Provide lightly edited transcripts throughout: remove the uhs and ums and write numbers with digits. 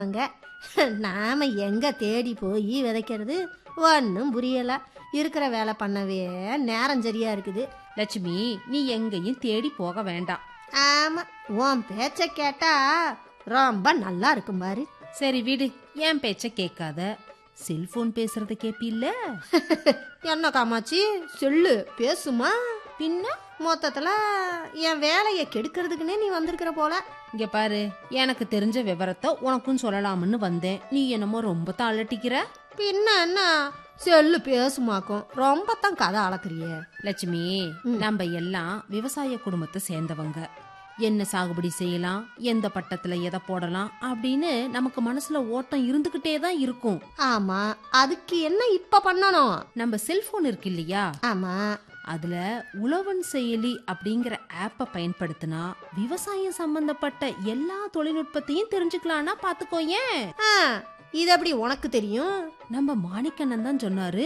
அங்க நாம எங்க தேடி போய் விதைக்கிறது ஒன்றும் புரியல. இருக்கிற வேலை பண்ணவே நேரம் சரியா இருக்குது. லட்சுமி, நீ எங்கேயும் தேடி போக வேண்டாம். ஆமா, உன் பேச்ச கேட்டா ரொம்ப நல்லா இருக்கும் பாரு. சரி விடு, என் பேச்ச கேட்காத. செல்போன் பேசுறத கேப்பில்ல? என்ன காமாச்சி, சொல்லு பேசுமா? பின்ன மொத்தத்துல என் வேலையை கெடுக்கிறதுக்குன்னே நீ வந்திருக்கிற போல. இங்க பாரு, எனக்கு தெரிஞ்ச விவரத்தை உனக்கும் சொல்லலாம்னு வந்தேன். நீ என்னமோ ரொம்ப தாளட்டிக்கிற. பின்ன என்ன, செல்லு பேசுமாக்கும் ரொம்ப தான் கதை அளக்குறியே. லட்சுமி, நம்ம எல்லாம் விவசாய குடும்பத்தை சேர்ந்தவங்க. என்ன சாகுபடி செய்யலாம், எந்த பட்டத்துல எதை போடலாம் அப்படின்னு நமக்கு மனசுல ஓட்டம் இருந்துகிட்டே தான் இருக்கும். ஆமா, அதுக்கு என்ன இப்ப பண்ணணும்? நம்ம செல்போன் இருக்கு இல்லையா, ஆமா, அதுல உழவன் செயலி அப்படிங்கிற ஆப்பை பயன்படுத்தினா விவசாயம் சம்பந்தப்பட்ட எல்லா தொழில்நுட்பத்தையும் தெரிஞ்சுக்கலாம்னா பாத்துக்கோயேன். இது எப்படி உனக்கு தெரியும்? நம்ம மாணிக்கண்ணன் தான் சொன்னாரு.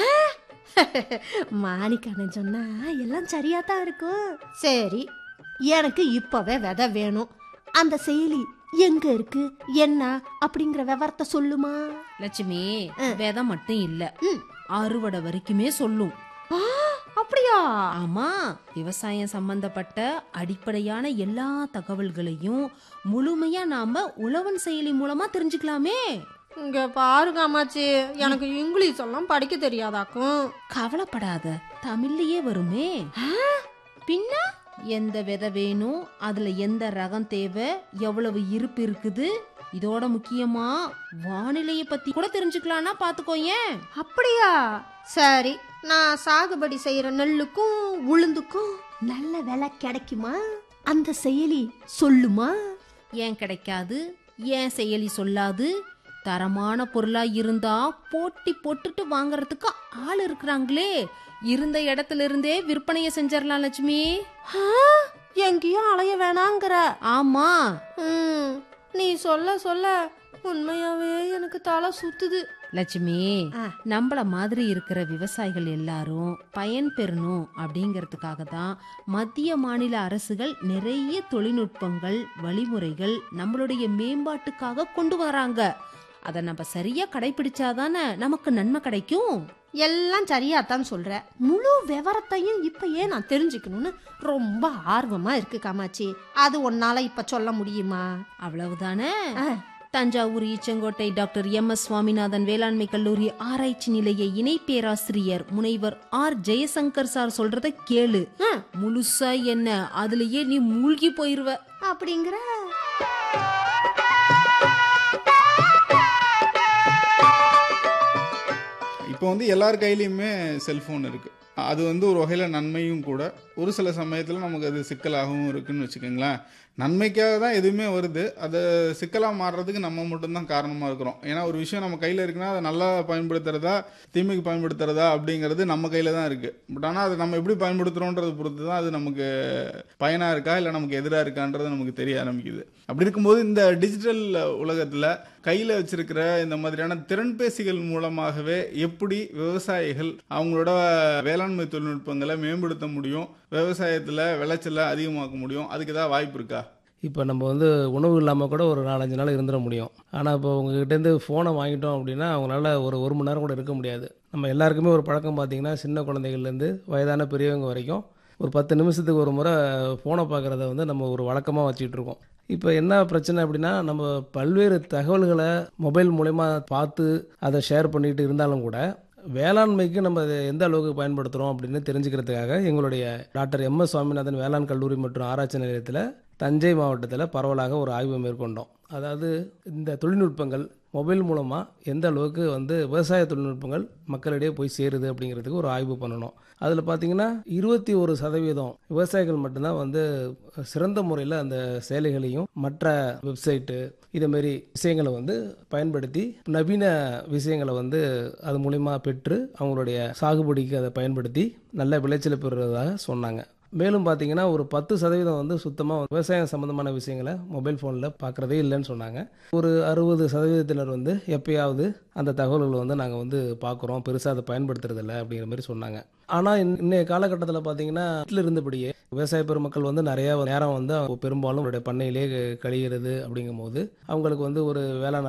மாணிக்கண்ணன் சொன்னா எல்லாம் சரியா தான் இருக்கும். சரி, எனக்கு இப்பவே விதை வேணும். அந்த செயலி எங்க இருக்கு, என்ன அப்படிங்கிற விவரத்தை சொல்லுமா? லட்சுமி, விதை மட்டும் இல்ல, அறுவடை வரைக்குமே சொல்லும். அப்படியா? ஆமா, விவசாயம் சம்பந்தப்பட்ட அடிப்படையான எல்லா தகவல்களையும் முழுமையா நாம உழவன் செயலி மூலமா தெரிஞ்சுக்கலாமே. இங்க பாரு காமாச்சி, எனக்கு இங்கிலீஷ் எல்லாம் படிக்க தெரியாதாக்கும். கவலைப்படாத, தமிழ்லயே வருமே. பின்ன எந்த விதை வேணும், அதுல எந்த ரகம் தேவை, எவ்வளவு இருப்பு இருக்குது, இதோட முக்கியமா வானிலைய பத்தி கூட தெரிஞ்சுக்கலாம்னா பாத்துக்கோயேன். அப்படியா? சரி, நான் சாகுபடி செய்யற நெல்லுக்கும் உளுந்துக்கும் நல்ல விலை கிடைக்குமா? அந்த செயலி சொல்லுமா? ஏன் கிடைக்காது, ஏன் செயலி சொல்லாது? தரமான பொருளா இருந்தா போட்டி போட்டுட்டு வாங்கறதுக்கு ஆள் இருக்கிறாங்களே. இருந்த இடத்துல இருந்தே விற்பனைய செஞ்சிடலாம் லட்சுமி. எங்கேயும் அலைய வேணாங்கிற? ஆமா, நீ சொல்ல சொல்ல உண்மையாவே எனக்கு தலை சுத்துது. லட்சுமி, நம்மள மாதிரி இருக்கிற விவசாயிகள் எல்லாரும் பயன் பெறணும் அப்படிங்கறதுக்காக தான் மத்திய மாநில அரசுகள் நிறைய தொழில்நுட்பங்கள், வழிமுறைகள் நம்மளுடைய மேம்பாட்டுக்காக கொண்டு வராங்க. அதை நம்ம சரியா கடைபிடிச்சாதானே நமக்கு நன்மை கிடைக்கும். எல்லாம் சரியாத்தான் சொல்ற. முழு விவரத்தையும் இப்ப ஏன் நான் தெரிஞ்சுக்கணும்னு ரொம்ப ஆர்வமா இருக்கு காமாட்சி. அது உன்னால இப்ப சொல்ல முடியுமா? அவ்வளவுதானே. Thanjavur Eachangottai doctor MS. சுவாமிநாதன் வேளாண்மை கல்லூரி ஆராய்ச்சி நிலைய இணை பேராசிரியர் முனைவர் ஆர். ஜெயசங்கர் சார் சொல்றத கேளு. முழுசா என்ன, அதுலயே நீ மூழ்கி போயிருவ. அப்படிங்கிற? இப்போ எல்லார் கையிலையுமே செல்ஃபோன் இருக்குது. அது ஒரு வகையில் நன்மையும் கூட. ஒரு சில சமயத்தில் நமக்கு அது சிக்கலாகவும் இருக்குன்னு வச்சுக்கோங்களேன். நன்மைக்காக தான் எதுவுமே வருது, அதை சிக்கலாக மாறுறதுக்கு நம்ம மட்டும்தான் காரணமாக இருக்கிறோம். ஏன்னா ஒரு விஷயம் நம்ம கையில் இருக்குன்னா அதை நல்லா பயன்படுத்துறதா தீமைக்கு பயன்படுத்துறதா அப்படிங்கிறது நம்ம கையில் தான் இருக்குது. பட் ஆனால் அதை நம்ம எப்படி பயன்படுத்துகிறோன்றதை பொறுத்து தான் அது நமக்கு பயனாக இருக்கா இல்லை நமக்கு எதிராக இருக்கான்றது நமக்கு தெரிய ஆரம்பிக்குது. அப்படி இருக்கும்போது இந்த டிஜிட்டல் உலகத்தில் கையில் வச்சிருக்கிற இந்த மாதிரியான திறன்பேசிகள் மூலமாகவே எப்படி விவசாயிகள் அவங்களோட வேளாண்மை தொழில்நுட்பங்களை மேம்படுத்த முடியும், விவசாயத்தில் விளைச்சலை அதிகமாக்க முடியும், அதுக்கு ஏதாவது வாய்ப்பு இருக்கா? இப்போ நம்ம உணவு இல்லாமல் கூட ஒரு 4-5 நாள் இருந்துட முடியும். ஆனால் இப்போ உங்ககிட்டேருந்து ஃபோனை வாங்கிட்டோம் அப்படின்னா அவங்களால ஒரு மணி நேரம் கூட இருக்க முடியாது. நம்ம எல்லாருக்குமே ஒரு பழக்கம் பார்த்திங்கன்னா, சின்ன குழந்தைகள்லேருந்து வயதான பெரியவங்க வரைக்கும் ஒரு 10 நிமிஷத்துக்கு ஒரு முறை ஃபோனை பார்க்குறத நம்ம ஒரு வழக்கமாக வச்சுக்கிட்டு இருக்கோம். இப்போ என்ன பிரச்சனை அப்படின்னா, நம்ம பல்வேறு தகவல்களை மொபைல் மூலமா பார்த்து அதை ஷேர் பண்ணிட்டு இருந்தாலும் கூட வேளாண்மைக்கு நம்ம அதை எந்த அளவுக்கு பயன்படுத்துகிறோம் அப்படின்னு தெரிஞ்சுக்கிறதுக்காக எங்களுடைய டாக்டர் எம்.எஸ். சுவாமிநாதன் வேளாண் கல்லூரி மற்றும் ஆராய்ச்சி நிலையத்தில் தஞ்சை மாவட்டத்தில் பரவலாக ஒரு ஆய்வு மேற்கொண்டோம். அதாவது இந்த தொழில்நுட்பங்கள் மொபைல் மூலமாக எந்த அளவுக்கு விவசாய தொழில்நுட்பங்கள் மக்களிடையே போய் சேருது அப்படிங்கிறதுக்கு ஒரு ஆய்வு பண்ணணும். அதில் பார்த்திங்கன்னா 21% விவசாயிகள் மட்டும்தான் சிறந்த முறையில் அந்த செயலிகளையும் மற்ற வெப்சைட்டு இதுமாரி விஷயங்களை பயன்படுத்தி நவீன விஷயங்களை அது மூலிமா பெற்று அவங்களுடைய சாகுபடிக்கு அதை பயன்படுத்தி நல்ல விளைச்சலை பெறுவதாக சொன்னாங்க. மேலும் பார்த்தீங்கன்னா ஒரு 10% சுத்தமாக விவசாயம் சம்மந்தமான விஷயங்களை மொபைல் ஃபோனில் பார்க்குறதே இல்லைன்னு சொன்னாங்க. ஒரு 60% எப்பயாவது அந்த தகவல்களை நாங்கள் பார்க்குறோம், பெருசாக அதை பயன்படுத்துறதில்லை அப்படிங்கிற மாதிரி சொன்னாங்க. ஆனால் இன்னைய காலகட்டத்தில் பார்த்தீங்கன்னா வீட்டில் இருந்தபடியே விவசாய பெருமக்கள் வந்து நிறைய நேரம் வந்து அவங்க பெரும்பாலும் அவருடைய பண்ணையிலே கழிகிறது அப்படிங்கும்போது அவங்களுக்கு வந்து ஒரு வேளாண்